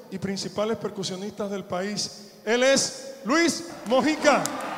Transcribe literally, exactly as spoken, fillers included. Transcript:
y principales percusionistas del país. Él es Luis Mojica.